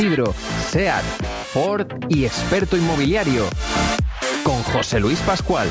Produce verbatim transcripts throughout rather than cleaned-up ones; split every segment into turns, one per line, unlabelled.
Isidro, SEAT, Ford y experto inmobiliario, con José Luis Pascual.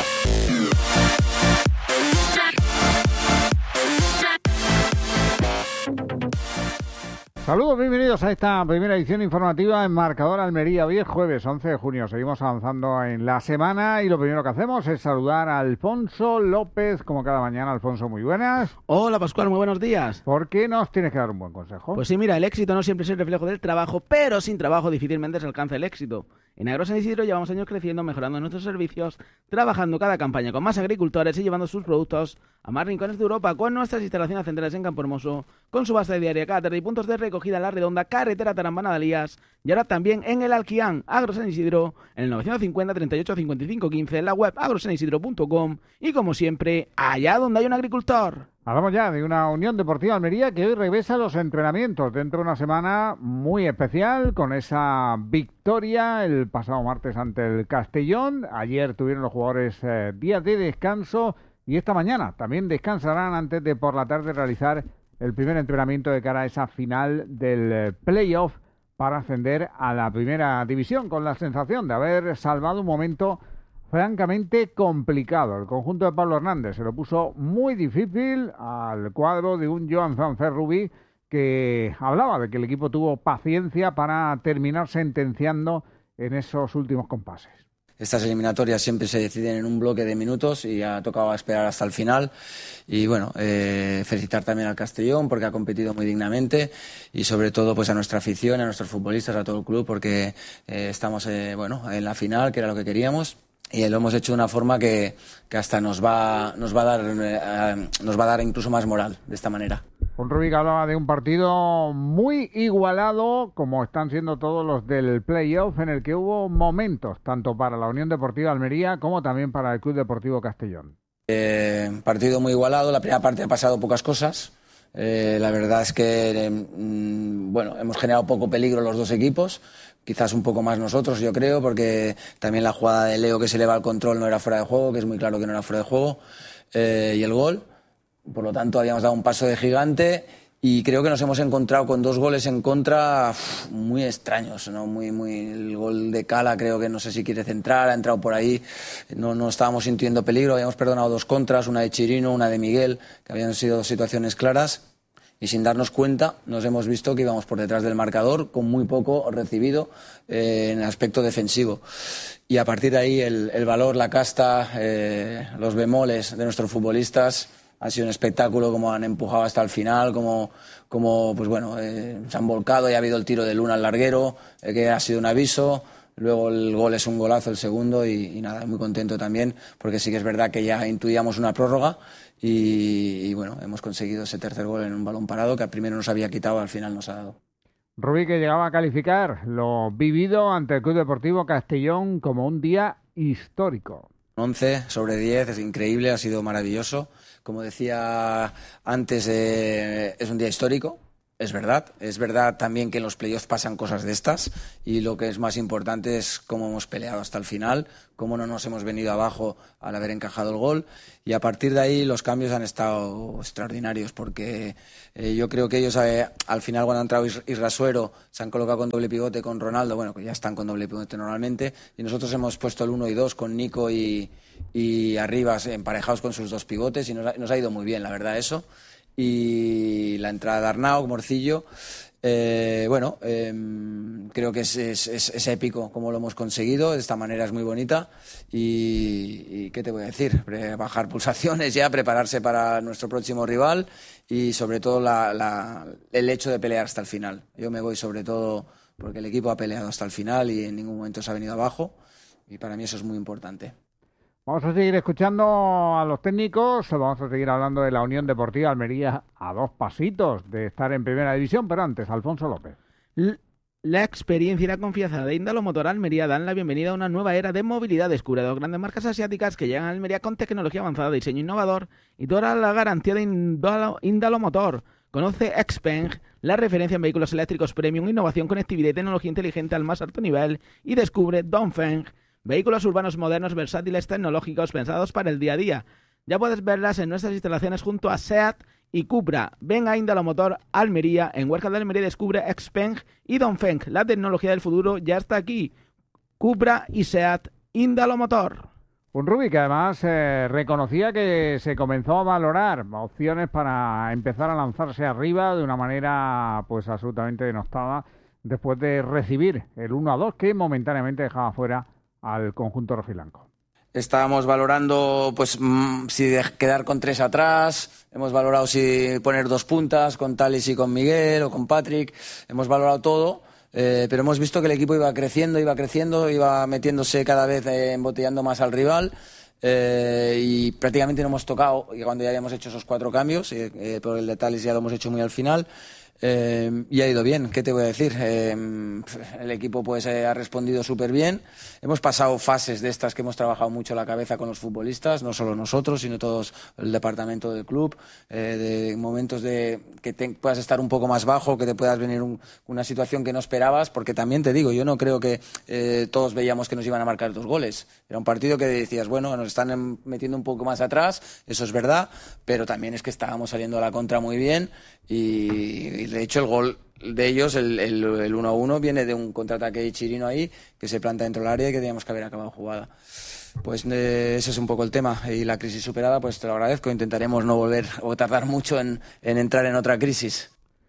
Saludos, bienvenidos a esta primera edición informativa en Marcador Almería. Hoy es jueves once de junio, seguimos avanzando en la semana y lo primero que hacemos es saludar a Alfonso López, como cada mañana. Alfonso, muy buenas.
Hola Pascual, muy buenos días.
¿Por qué nos tienes que dar un buen consejo?
Pues sí, mira, el éxito no siempre es el reflejo del trabajo, pero sin trabajo difícilmente se alcanza el éxito. En Agro San Isidro llevamos años creciendo, mejorando nuestros servicios, trabajando cada campaña con más agricultores y llevando sus productos a más rincones de Europa con nuestras instalaciones centrales en Campohermoso, con su base diaria cátedra y puntos de recogida en La Redonda, carretera Tarambana-Dalías y ahora también en el Alquián, Agro San Isidro, en el novecientos cincuenta, treinta y ocho, cincuenta y cinco, quince, en la web agrosanisidro punto com y como siempre, allá donde hay un agricultor.
Hablamos ya de una Unión Deportiva Almería que hoy regresa a los entrenamientos dentro de una semana muy especial con esa victoria el pasado martes ante el Castellón. Ayer tuvieron los jugadores eh, días de descanso y esta mañana también descansarán antes de por la tarde realizar el primer entrenamiento de cara a esa final del eh, playoff para ascender a la primera división, con la sensación de haber salvado un momento francamente complicado. El conjunto de Pablo Hernández se lo puso muy difícil al cuadro de un Joan Zanferrubí que hablaba de que el equipo tuvo paciencia para terminar sentenciando en esos últimos compases.
Estas eliminatorias siempre se deciden en un bloque de minutos y ha tocado esperar hasta el final. Y bueno, eh, felicitar también al Castellón porque ha competido muy dignamente y sobre todo pues a nuestra afición, a nuestros futbolistas, a todo el club porque eh, estamos eh, bueno, en la final, que era lo que queríamos. Y lo hemos hecho de una forma que, que hasta nos va, nos va a dar, eh, nos va a dar incluso más moral de esta manera.
Un Rubí que hablaba de un partido muy igualado, como están siendo todos los del playoff, en el que hubo momentos, tanto para la Unión Deportiva Almería como también para el Club Deportivo Castellón.
Eh, partido muy igualado, la primera parte ha pasado pocas cosas. Eh, la verdad es que eh, bueno, hemos generado poco peligro los dos equipos, quizás un poco más nosotros, yo creo, porque también la jugada de Leo que se eleva al control no era fuera de juego, que es muy claro que no era fuera de juego, eh, y el gol. Por lo tanto, habíamos dado un paso de gigante y creo que nos hemos encontrado con dos goles en contra uf, muy extraños, ¿no? Muy, muy, el gol de Cala creo que no sé si quiere centrar, ha entrado por ahí, no, no estábamos sintiendo peligro, habíamos perdonado dos contras, una de Chirino, una de Miguel, que habían sido situaciones claras. Y sin darnos cuenta nos hemos visto que íbamos por detrás del marcador con muy poco recibido eh, en el aspecto defensivo. Y a partir de ahí el, el valor, la casta, eh, los bemoles de nuestros futbolistas ha sido un espectáculo, como han empujado hasta el final, como, como pues bueno, eh, se han volcado y ha habido el tiro de Luna al larguero, eh, que ha sido un aviso. Luego el gol es un golazo, el segundo, y, y nada, muy contento también, porque sí que es verdad que ya intuíamos una prórroga y, y bueno, hemos conseguido ese tercer gol en un balón parado que al primero nos había quitado, al final nos ha dado.
Rubí, que llegaba a calificar lo vivido ante el Club Deportivo Castellón como un día histórico.
once sobre diez, es increíble, ha sido maravilloso. Como decía antes, eh, es un día histórico. Es verdad, es verdad también que en los playoffs pasan cosas de estas y lo que es más importante es cómo hemos peleado hasta el final, cómo no nos hemos venido abajo al haber encajado el gol y a partir de ahí los cambios han estado extraordinarios porque eh, yo creo que ellos eh, al final cuando ha entrado Irrasuero se han colocado con doble pivote con Ronaldo, bueno, que ya están con doble pivote normalmente y nosotros hemos puesto el uno y dos con Nico y, y Arribas emparejados con sus dos pivotes y nos ha, nos ha ido muy bien, la verdad, eso. Y la entrada de Arnau, Morcillo, eh, bueno, eh, creo que es, es, es, es épico como lo hemos conseguido, de esta manera es muy bonita y, y ¿qué te voy a decir? Bajar pulsaciones ya, prepararse para nuestro próximo rival y sobre todo la, la, el hecho de pelear hasta el final. Yo me voy sobre todo porque el equipo ha peleado hasta el final y en ningún momento se ha venido abajo y para mí eso es muy importante.
Vamos a seguir escuchando a los técnicos, vamos a seguir hablando de la Unión Deportiva Almería a dos pasitos de estar en primera división, pero antes, Alfonso López.
La experiencia y la confianza de Indalo Motor Almería dan la bienvenida a una nueva era de movilidad. Descubre dos grandes marcas asiáticas que llegan a Almería con tecnología avanzada, diseño innovador y toda la garantía de Indalo, Indalo Motor. Conoce Xpeng, la referencia en vehículos eléctricos premium, innovación, conectividad y tecnología inteligente al más alto nivel y descubre Dongfeng, vehículos urbanos modernos, versátiles, tecnológicos, pensados para el día a día. Ya puedes verlas en nuestras instalaciones junto a SEAT y Cupra. Ven a Indalomotor Almería. En Huerca de Almería descubre Xpeng y Dongfeng. La tecnología del futuro ya está aquí. Cupra y SEAT Indalomotor.
Un Rubi que además eh, reconocía que se comenzó a valorar opciones para empezar a lanzarse arriba de una manera pues absolutamente denostada después de recibir el uno a dos que momentáneamente dejaba fuera al conjunto rojiblanco.
Estábamos valorando pues mmm, si de quedar con tres atrás, hemos valorado si poner dos puntas con Talis y con Miguel o con Patrick, hemos valorado todo. Eh, pero hemos visto que el equipo iba creciendo, iba creciendo, iba metiéndose cada vez, eh, embotellando más al rival eh, y prácticamente no hemos tocado, y cuando ya habíamos hecho esos cuatro cambios, eh, eh, por el de Talis ya lo hemos hecho muy al final. Eh, y ha ido bien, ¿qué te voy a decir? Eh, el equipo pues eh, ha respondido súper bien. Hemos pasado fases de estas que hemos trabajado mucho la cabeza con los futbolistas, no solo nosotros, sino todos el departamento del club, eh, de momentos de que te, puedas estar un poco más bajo, que te puedas venir un, una situación que no esperabas, porque también te digo, yo no creo que eh, todos veíamos que nos iban a marcar dos goles. Era un partido que decías, bueno, nos están metiendo un poco más atrás, eso es verdad, pero también es que estábamos saliendo a la contra muy bien y, y de hecho el gol de ellos, el, el, el uno a uno, viene de un contraataque de Chirino ahí que se planta dentro del área y que teníamos que haber acabado jugada. Pues eh, ese es un poco el tema y la crisis superada, pues te lo agradezco. Intentaremos no volver o tardar mucho en, en entrar en otra crisis.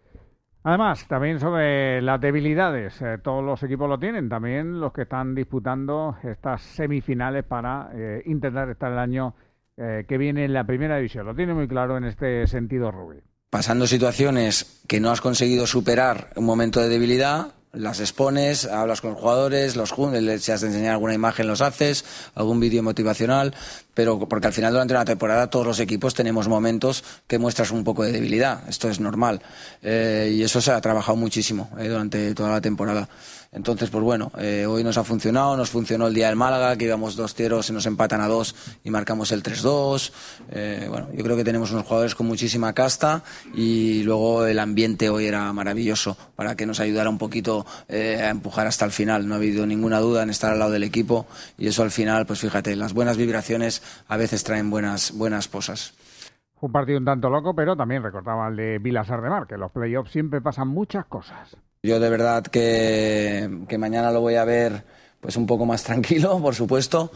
Además, también sobre las debilidades, eh, todos los equipos lo tienen, también los que están disputando estas semifinales para eh, intentar estar el año eh, que viene en la primera división. Lo tiene muy claro en este sentido Rubi.
Pasando situaciones que no has conseguido superar un momento de debilidad, las expones, hablas con los jugadores, los juntas, si has de enseñar alguna imagen los haces, algún vídeo motivacional, pero porque al final durante la temporada todos los equipos tenemos momentos que muestras un poco de debilidad, esto es normal, eh, y eso se ha trabajado muchísimo eh, durante toda la temporada. Entonces, pues bueno, eh, hoy nos ha funcionado, nos funcionó el día del Málaga, que íbamos dos cero, se nos empatan a dos y marcamos el tres dos. Eh, bueno, yo creo que tenemos unos jugadores con muchísima casta y luego el ambiente hoy era maravilloso para que nos ayudara un poquito eh, a empujar hasta el final. No ha habido ninguna duda en estar al lado del equipo y eso al final, pues fíjate, las buenas vibraciones a veces traen buenas, buenas cosas.
Fue un partido un tanto loco, pero también recordaba el de Vilasar de Mar, que en los playoffs siempre pasan muchas cosas.
Yo de verdad que, que mañana lo voy a ver pues un poco más tranquilo, por supuesto,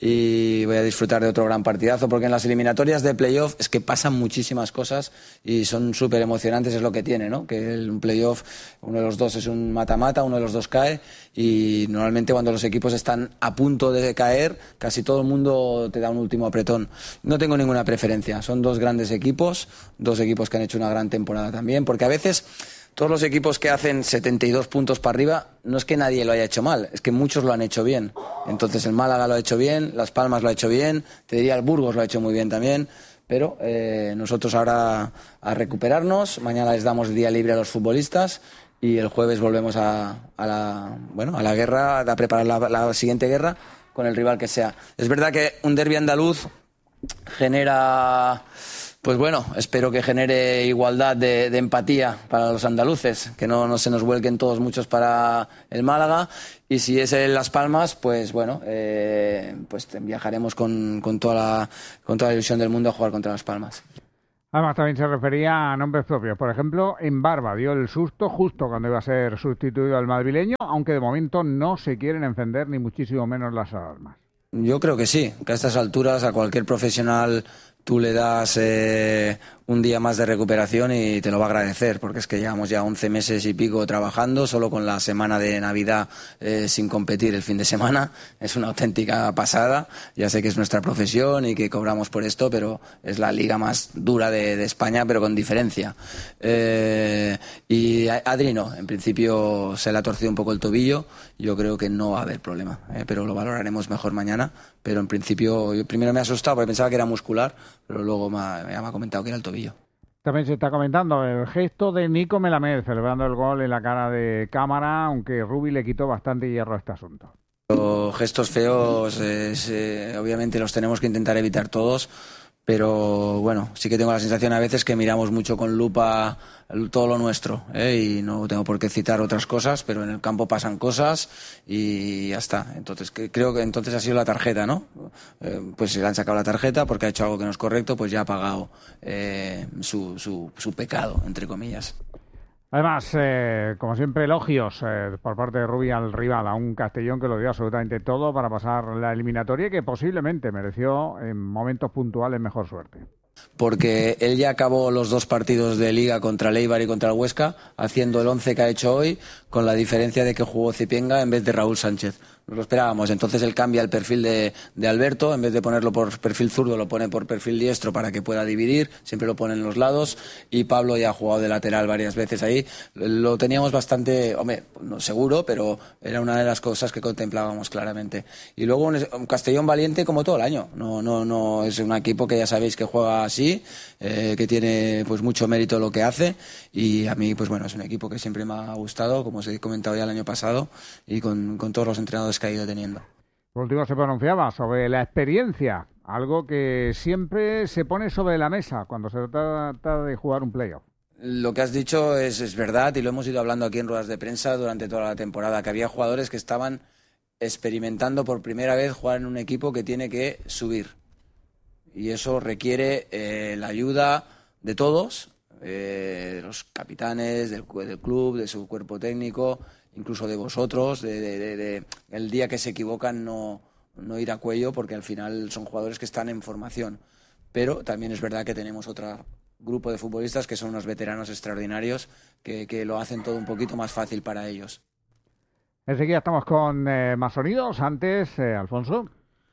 y voy a disfrutar de otro gran partidazo, porque en las eliminatorias de playoff es que pasan muchísimas cosas y son súper emocionantes, es lo que tiene, ¿no? Que el playoff, uno de los dos es un mata-mata, uno de los dos cae, y normalmente cuando los equipos están a punto de caer, casi todo el mundo te da un último apretón. No tengo ninguna preferencia, son dos grandes equipos, dos equipos que han hecho una gran temporada también, porque a veces todos los equipos que hacen setenta y dos puntos para arriba, no es que nadie lo haya hecho mal, es que muchos lo han hecho bien. Entonces el Málaga lo ha hecho bien, Las Palmas lo ha hecho bien, te diría el Burgos lo ha hecho muy bien también, pero eh, nosotros ahora a recuperarnos, mañana les damos día libre a los futbolistas y el jueves volvemos a, a, la, bueno, a la guerra, a preparar la, la siguiente guerra con el rival que sea. Es verdad que un derbi andaluz genera... Pues bueno, espero que genere igualdad de, de empatía para los andaluces, que no, no se nos vuelquen todos muchos para el Málaga. Y si es en Las Palmas, pues bueno, eh, pues viajaremos con, con, toda la, con toda la ilusión del mundo a jugar contra Las Palmas.
Además también se refería a nombres propios. Por ejemplo, en Barba dio el susto justo cuando iba a ser sustituido al madrileño, aunque de momento no se quieren encender ni muchísimo menos las alarmas.
Yo creo que sí, que a estas alturas a cualquier profesional tú le das eh, un día más de recuperación y te lo va a agradecer, porque es que llevamos ya once meses y pico trabajando, solo con la semana de Navidad eh, sin competir el fin de semana. Es una auténtica pasada. Ya sé que es nuestra profesión y que cobramos por esto, pero es la liga más dura de, de España, pero con diferencia. Eh, y Adri no, en principio se le ha torcido un poco el tobillo. Yo creo que no va a haber problema, eh, pero lo valoraremos mejor mañana. Pero en principio, yo primero me he asustado porque pensaba que era muscular, pero luego me ha, me ha comentado que era el tobillo.
También se está comentando el gesto de Nico Melamed celebrando el gol en la cara de cámara, aunque Rubi le quitó bastante hierro a este asunto.
Los gestos feos, eh, se, obviamente los tenemos que intentar evitar todos, pero bueno, sí que tengo la sensación a veces que miramos mucho con lupa todo lo nuestro, ¿eh? Y no tengo por qué citar otras cosas, pero en el campo pasan cosas y ya está. Entonces creo que entonces ha sido la tarjeta, ¿no? Eh, pues se le han sacado la tarjeta porque ha hecho algo que no es correcto, pues ya ha pagado eh, su, su, su pecado, entre comillas.
Además, eh, como siempre, elogios eh, por parte de Rubi al rival, a un Castellón que lo dio absolutamente todo para pasar la eliminatoria y que posiblemente mereció en momentos puntuales mejor suerte.
Porque él ya acabó los dos partidos de Liga contra el Eibar y contra el Huesca haciendo el once que ha hecho hoy, con la diferencia de que jugó Zipienga en vez de Raúl Sánchez. Nos lo esperábamos. Entonces él cambia el perfil de, de Alberto, en vez de ponerlo por perfil zurdo lo pone por perfil diestro para que pueda dividir, siempre lo pone en los lados, y Pablo ya ha jugado de lateral varias veces ahí. Lo teníamos bastante, hombre, no seguro, pero era una de las cosas que contemplábamos claramente. Y luego un, un Castellón valiente como todo el año. No, no, no es un equipo que ya sabéis que juega así, eh, que tiene pues mucho mérito lo que hace, y a mí pues bueno, es un equipo que siempre me ha gustado, como os he comentado ya el año pasado, y con, con todos los entrenadores que ha ido teniendo.
Por último se pronunciaba sobre la experiencia, algo que siempre se pone sobre la mesa cuando se trata de jugar un playoff.
Lo que has dicho es, es verdad, y lo hemos ido hablando aquí en ruedas de prensa durante toda la temporada, que había jugadores que estaban experimentando por primera vez jugar en un equipo que tiene que subir. Y eso requiere eh, la ayuda de todos, eh, de los capitanes, del, del club, de su cuerpo técnico, incluso de vosotros, de, de, de, de el día que se equivocan no, no ir a cuello, porque al final son jugadores que están en formación. Pero también es verdad que tenemos otro grupo de futbolistas que son unos veteranos extraordinarios que, que lo hacen todo un poquito más fácil para ellos.
Enseguida estamos con eh, más sonidos. Antes, eh, Alfonso.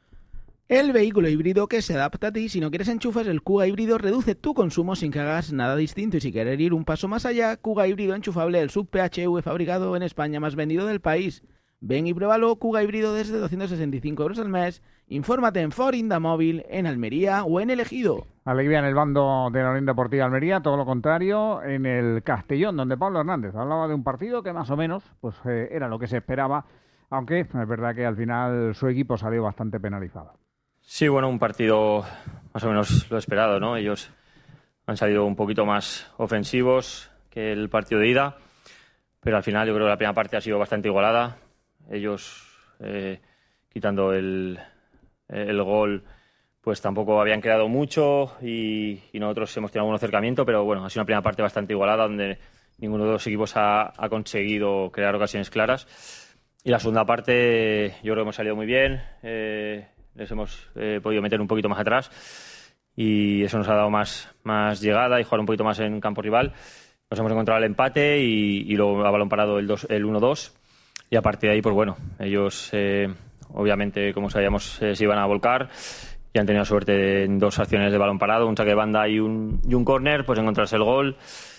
El vehículo híbrido que se adapta a ti. Si no quieres enchufes, el Kuga híbrido reduce tu consumo sin que hagas nada distinto. Y si quieres ir un paso más allá, Kuga híbrido enchufable, el sub P H V fabricado en España, más vendido del país. Ven y pruébalo, Kuga híbrido desde doscientos sesenta y cinco euros al mes. Infórmate en Ford Indamóvil, en Almería o en El Ejido.
Alegría en el bando de la Unión Deportiva Almería, todo lo contrario en el Castellón, donde Pablo Hernández hablaba de un partido que más o menos pues eh, era lo que se esperaba, aunque es verdad que al final su equipo salió bastante penalizado.
Sí, bueno, un partido más o menos lo esperado, ¿no? Ellos han salido un poquito más ofensivos que el partido de ida, pero al final yo creo que la primera parte ha sido bastante igualada. Ellos, eh, quitando el, el gol, pues tampoco habían creado mucho y, y nosotros hemos tenido algún acercamiento, pero bueno, ha sido una primera parte bastante igualada donde ninguno de los equipos ha, ha conseguido crear ocasiones claras. Y la segunda parte yo creo que hemos salido muy bien. Eh, les hemos eh, podido meter un poquito más atrás y eso nos ha dado más, más llegada y jugar un poquito más en campo rival. Nos hemos encontrado el empate y, y luego a balón parado el, dos, el uno dos, y a partir de ahí, pues bueno, ellos eh, obviamente, como sabíamos, eh, se iban a volcar y han tenido suerte en dos acciones de balón parado, un saque de banda y un, y un córner, pues encontrarse el gol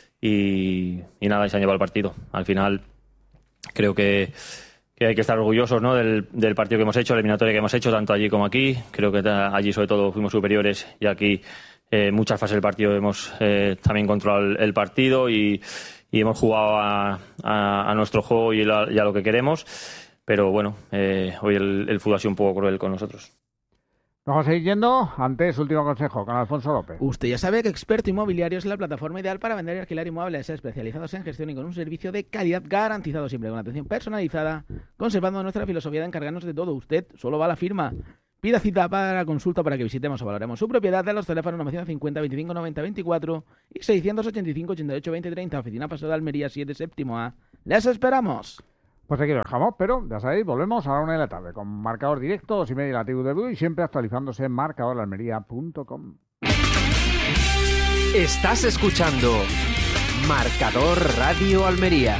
y, y nada, y se han llevado el partido. Al final creo que que hay que estar orgullosos, ¿no?, del, del partido que hemos hecho, la eliminatoria que hemos hecho, tanto allí como aquí. Creo que allí sobre todo fuimos superiores y aquí en eh, muchas fases del partido hemos eh, también controlado el, el partido y, y hemos jugado a, a, a nuestro juego y, la, y a lo que queremos. Pero bueno, eh, hoy el, el fútbol ha sido un poco cruel con nosotros.
Vamos a seguir yendo. Antes, último consejo con Alfonso López.
Usted ya sabe que Experto Inmobiliario es la plataforma ideal para vender y alquilar inmuebles, especializados en gestión y con un servicio de calidad garantizado, siempre con atención personalizada, conservando nuestra filosofía de encargarnos de todo. Usted solo va a la firma. Pida cita para consulta para que visitemos o valoremos su propiedad en los teléfonos novecientos cincuenta, veinticinco, noventa, veinticuatro y seiscientos ochenta y cinco, ochenta y ocho, veinte, treinta, Oficina Paseo de Almería siete, séptimo A. ¡Les esperamos!
Pues aquí lo dejamos, pero ya sabéis, volvemos a la una de la tarde con marcador directo, dos y media la T V de Blue y siempre actualizándose en marcador almería punto com.
Estás escuchando Marcador Radio Almería.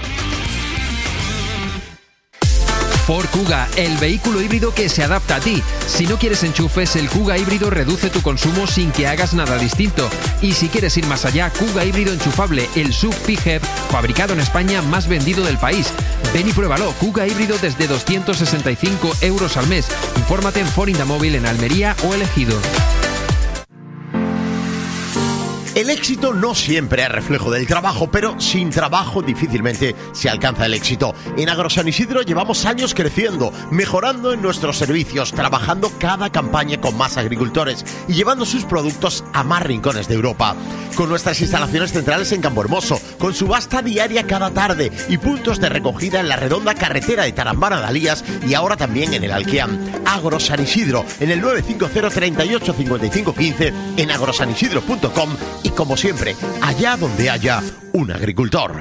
Ford Kuga, el vehículo híbrido que se adapta a ti. Si no quieres enchufes, el Kuga híbrido reduce tu consumo sin que hagas nada distinto. Y si quieres ir más allá, Kuga híbrido enchufable, el sub P H E V, fabricado en España, más vendido del país. Ven y pruébalo, Kuga híbrido desde doscientos sesenta y cinco euros al mes. Infórmate en Ford Indamóvil en Almería o El Ejido.
El éxito no siempre es reflejo del trabajo, pero sin trabajo difícilmente se alcanza el éxito. En Agrosan Isidro llevamos años creciendo, mejorando en nuestros servicios, trabajando cada campaña con más agricultores y llevando sus productos a más rincones de Europa. Con nuestras instalaciones centrales en Campohermoso, con subasta diaria cada tarde y puntos de recogida en la redonda carretera de Tarambana de Alías y ahora también en el Alquiam. Agrosan Isidro, en el nueve cinco cero, treinta y ocho, cincuenta y cinco quince, en agrosan isidro punto com y como siempre, allá donde haya un agricultor.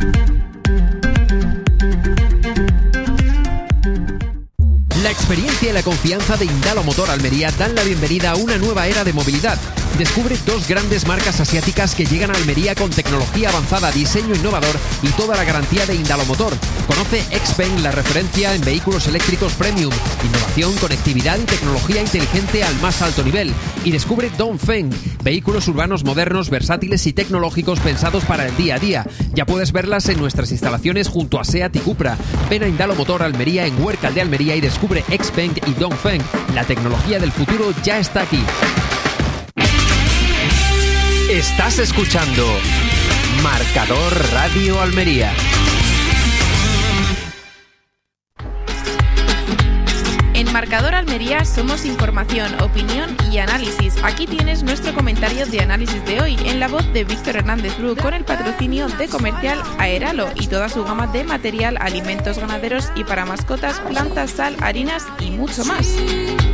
La experiencia y la confianza de Indalo Motor Almería dan la bienvenida a una nueva era de movilidad. Descubre dos grandes marcas asiáticas que llegan a Almería con tecnología avanzada, diseño innovador y toda la garantía de Indalo Motor. Conoce Xpeng, la referencia en vehículos eléctricos premium, innovación, conectividad y tecnología inteligente al más alto nivel. Y descubre Dongfeng, vehículos urbanos modernos, versátiles y tecnológicos pensados para el día a día. Ya puedes verlas en nuestras instalaciones junto a SEAT y Cupra. Ven a Indalo Motor Almería en Huércal de Almería y descubre Xpeng y Dongfeng. La tecnología del futuro ya está aquí.
Estás escuchando Marcador Radio Almería.
En Marcador Almería somos información, opinión y análisis. Aquí tienes nuestro comentario de análisis de hoy en la voz de Víctor Hernández Bru con el patrocinio de Comercial Aeralo y toda su gama de material, alimentos ganaderos y para mascotas, plantas, sal, harinas y mucho más.